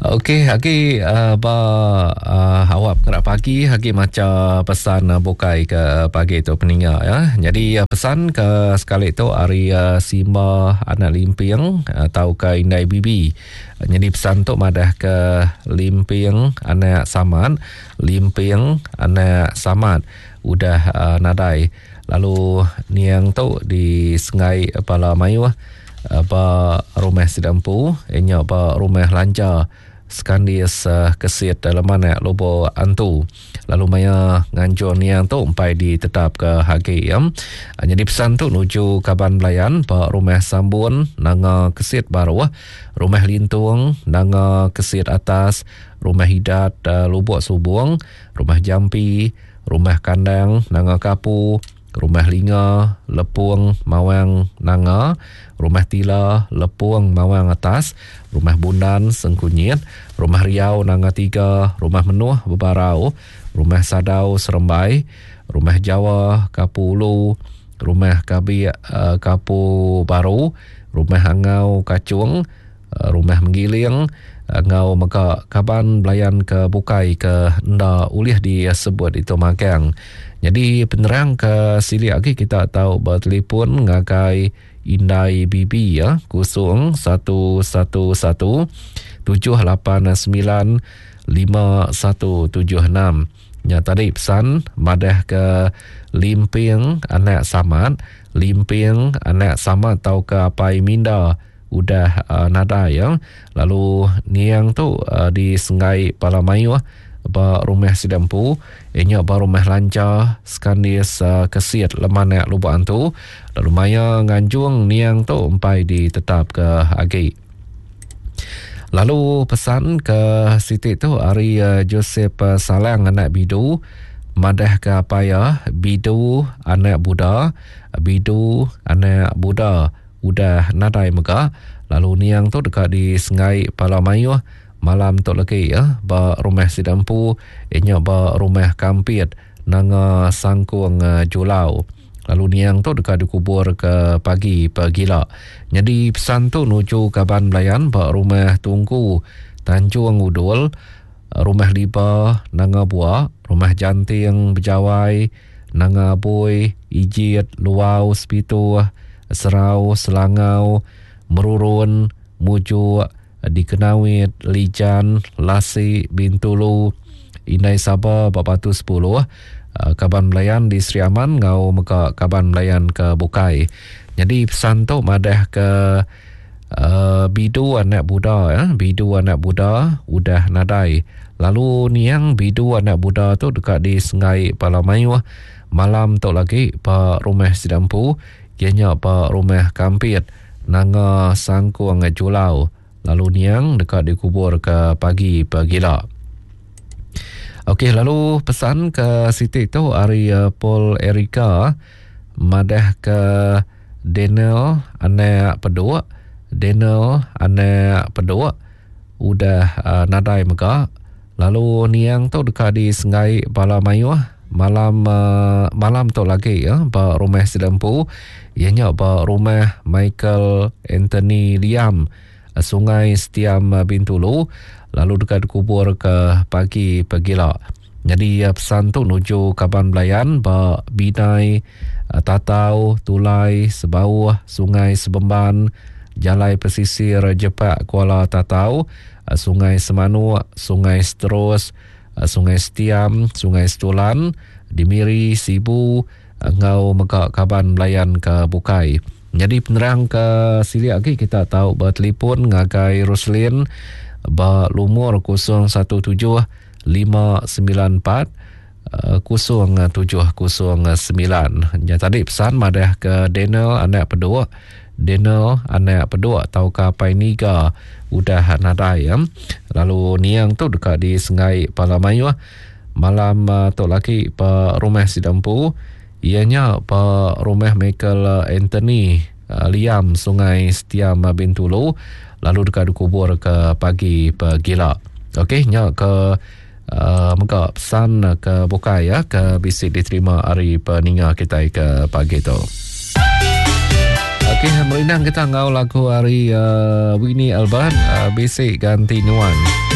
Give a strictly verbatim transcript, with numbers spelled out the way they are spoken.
Okey, Hagi uh, ba uh, awak kena pagi Hagi macam pesan uh, bukai ke pagi tu peninga ya. Jadi uh, pesan ke sekali tu hari uh, Simba anak Limpiang atau ke Indai Bibi. Jadi pesan tu madah ke Limpiang anak Samad, Limpiang anak Samad udah uh, nadai. Lalu niang tu di Sungai Pala Mayu apa rumah sedampu inya apa rumah lancar skandis uh, kesit dalam mana lobo antu lalu maya nganjur niang tu umpai ditetap ke hagi ya. Jadi pesan tu nuju Kaban Belayan pa rumah sambun nanga kesit baru rumah lintung nanga kesit atas rumah hidat uh, lubuk subung rumah jampi rumah kandang nanga kapu rumah linga, lepung, mawang, nanga, rumah tila, lepung, mawang atas, rumah bundan, sengkunyit, rumah riau, nanga tiga, rumah menuh, bebarau, rumah sadau, serembai, rumah jawa, kapu ulu, rumah kabi, uh, kapu baru, rumah angau, kacung, uh, rumah menggiling, ngau maka Kaban Belayan ke bukai ke nda ulih disebut itu magang. Jadi penerang ke sili lagi kita tahu bertelefon ngakai Indai Bibi ya kosong satu satu satu tujuh lapan sembilan lima satu tujuh enam. Ya tadi pesan madah ke Limpiang anak Samad, Limpiang anak Samad tahu ke Apai Minda udah uh, nada ya. Lalu niang tu uh, di Sungai Pala Mayu ba rumah sidampu inya ba rumah lancar skandis uh, kesit lemana lubang tu lalu maya nganjung niang tu umpai ditetap ke agi. Lalu pesan ke Siti tu hari uh, Joseph uh, Salang anak bidu madah ke apa ya bidu anak Buddha bidu anak Buddha udah nadai mega. Lalu niang tu dekat di Sungai Pala Mayu malam tu lagi ya ba rumah sidampu inya ba rumah kampit nanga sangkung uh, julau. Lalu niang tu dekat dikubur ke pagi pagila. Jadi pesan tu nuju Kaban Belayan ba rumah tungku Tanjung Udul, rumah liba nanga buah, rumah janting bejawai nanga boy ijit luau spitu serau selangau merurun muju dikenawit lijan lasi bintulu Indai Sabah Bapatu sepuluh Kaban Belayan di Sri Aman ngau meka Kaban Belayan ke bukai. Jadi pesan tu madah ke uh, bidu anak Buddha ya. Bidu anak Buddha udah nadai. Lalu niang bidu anak Buddha tu dekat di Sungai Pala Mayu malam tu lagi pa rumah sidampu ianya pa rumah kampit nanga sangkung julau. Lalu niang dekat dikubur ke pagi pagila. Okey, lalu pesan ke Siti tu hari uh, Paul Erika madah ke Daniel anak Pedua, Daniel anak Pedua udah uh, nadai mega. Lalu niang tu dekat di Sungai Pala Mayu malam uh, malam tu lagi ya ba rumah sedampu ianya ba rumah Michael Anthony Liam Sungai Setiam Bintulu lalu dekat kubur ke pagi pagila. Jadi pesan tu nuju Kaban Belayan ba Binai Tatau Tulai Sebau Sungai Sebemban Jalai Pesisir Jepak Kuala Tatau Sungai Semanu Sungai Seterus Sungai Setiam Sungai Setulan Dimiri Sibu ngau meka Kaban Belayan ke bukai. Jadi penerang ke sili lagi kita tahu bertelefon ngagai Roslin ba lumur kosong satu tujuh lima sembilan empat kosong tujuh kosong sembilan. Ya tadi pesan madah ke Daniel anak Pedua, Daniel anak Pedua tahu ke Pai Niga udah nadai ya. Lalu niang tu dekat di Sungai Pala Mayu malam uh, tu lagi pa rumah sidampu ianya pa rumah Michael Anthony uh, Liam Sungai Setiam Bintulu lalu dekat dikubur ke pagi pagila. Okey, nya ke uh, mega pesan ke bukai ya ke bisik diterima hari peninga kita ke pagi tu. Okey, merinang kita ngau lagu hari uh, Winnie Alban uh, bisik ganti nuan.